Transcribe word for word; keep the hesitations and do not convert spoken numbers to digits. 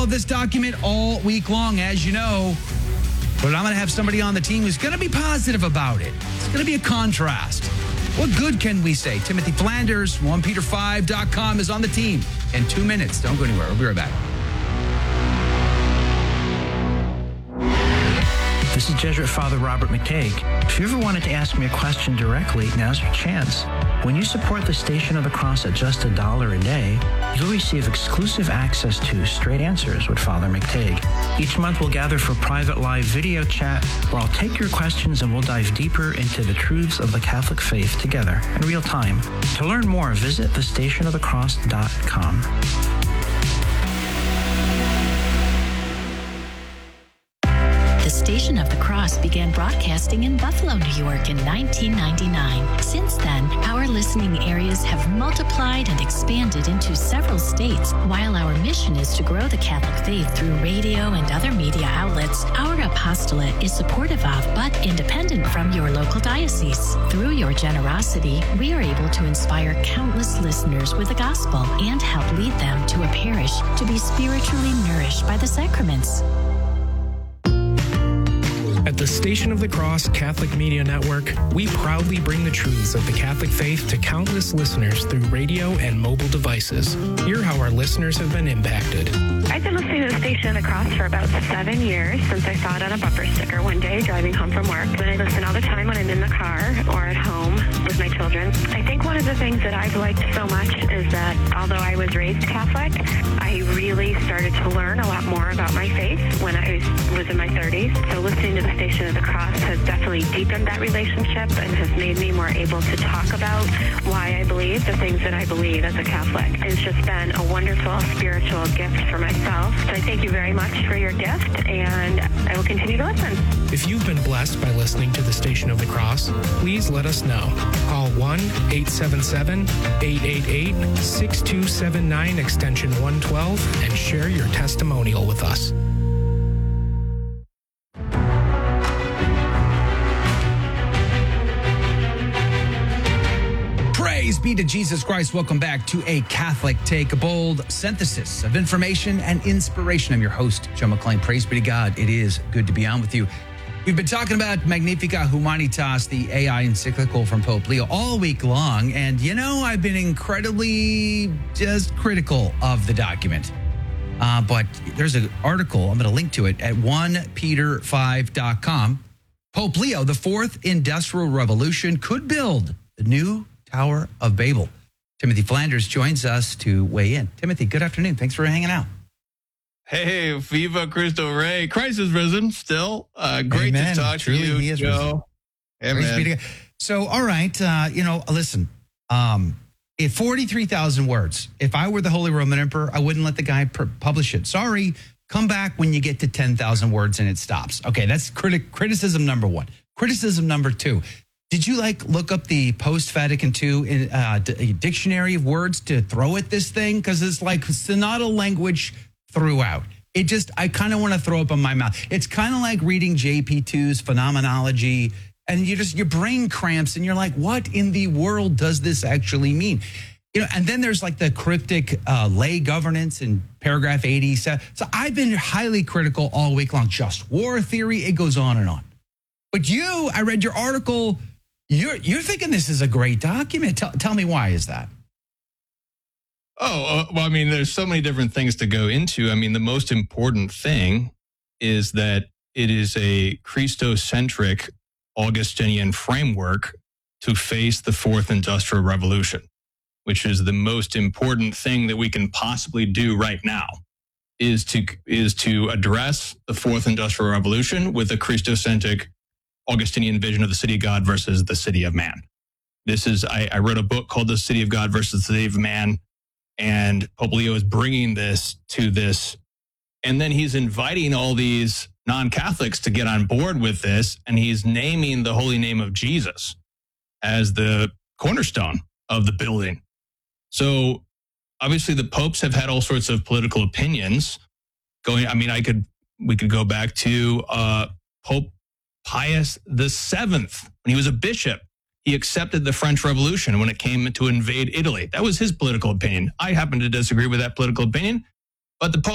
of this document all week long, as you know. But I'm going to have somebody on the team who's going to be positive about it. It's going to be a contrast. What good can we say? Timothy Flanders, one peter five dot com is on the team in two minutes. Don't go anywhere. We'll be right back. This is Jesuit Father Robert McTague. If you ever wanted to ask me a question directly, now's your chance. When you support the Station of the Cross at just a dollar a day, you'll receive exclusive access to Straight Answers with Father McTague. Each month we'll gather for private live video chat where I'll take your questions and we'll dive deeper into the truths of the Catholic faith together in real time. To learn more, visit the station of the cross dot com. The Station of the Cross began broadcasting in Buffalo, New York in nineteen ninety-nine. Since then, our listening areas have multiplied and expanded into several states. While our mission is to grow the Catholic faith through radio and other media outlets, our apostolate is supportive of but independent from your local diocese. Through your generosity, we are able to inspire countless listeners with the gospel and help lead them to a parish to be spiritually nourished by the sacraments. At the Station of the Cross Catholic Media Network, we proudly bring the truths of the Catholic faith to countless listeners through radio and mobile devices. Hear how our listeners have been impacted. I've been listening to the Station of the Cross for about seven years since I saw it on a bumper sticker one day driving home from work. And I listen all the time when I'm in the car or at home with my children. I think one of the things that I've liked so much is that although I was raised Catholic, I really started to learn a lot more about my faith when I was in my thirties. So listening to the Station of the Cross has definitely deepened that relationship and has made me more able to talk about why I believe the things that I believe as a Catholic. It's just been a wonderful spiritual gift for myself. So I thank you very much for your gift, and I will continue to listen. If you've been blessed by listening to the Station of the Cross, please let us know. Call one eight seven seven, eight eight eight, six two seven nine extension one twelve and share your testimonial with us. Praise be to Jesus Christ. Welcome back to A Catholic Take, a bold synthesis of information and inspiration. I'm your host, Joe McClain. Praise be to God. It is good to be on with you. We've been talking about Magnificat Humanitas, the A I encyclical from Pope Leo, all week long. And, you know, I've been incredibly just critical of the document. Uh, but there's an article, I'm going to link to it, at one peter five dot com. Pope Leo, the fourth industrial revolution could build the new Tower of Babel. Timothy Flanders joins us to weigh in. Timothy, good afternoon. Thanks for hanging out. Hey, Viva Cristo Rey. Christ is risen still. Uh, great Amen. to talk Truly, to you, he is Joe. Amen. So, all right, uh, you know, listen, um, if forty-three thousand words, if I were the Holy Roman Emperor, I wouldn't let the guy per- publish it. Sorry, come back when you get to ten thousand words and it stops. Okay, that's criti- criticism number one. Criticism number two. Did you like look up the post-Vatican two in, uh, d- dictionary of words to throw at this thing? Because it's like synodal language throughout. It just, I kind of want to throw up on my mouth. It's kind of like reading J P two's phenomenology, and you just, your brain cramps and you're like, what in the world does this actually mean? You know, and then there's like the cryptic uh, lay governance in paragraph eighty-seven. So I've been highly critical all week long. Just war theory, it goes on and on. But you, I read your article. You're you're thinking this is a great document. Tell, tell me why is that? Oh, uh, well, I mean, there's so many different things to go into. I mean, the most important thing is that it is a Christocentric Augustinian framework to face the fourth industrial revolution, which is the most important thing that we can possibly do right now, is to is to address the fourth industrial revolution with a Christocentric Augustinian vision of the city of God versus the city of man. This is, I, I wrote a book called The City of God versus the City of Man, and Pope Leo is bringing this to this. And then he's inviting all these non-Catholics to get on board with this, and he's naming the holy name of Jesus as the cornerstone of the building. So obviously the popes have had all sorts of political opinions going. I mean, I could, we could go back to uh, Pope Pius the Seventh, when he was a bishop. He accepted the French Revolution when it came to invade Italy. That was his political opinion. I happen to disagree with that political opinion, but the Pope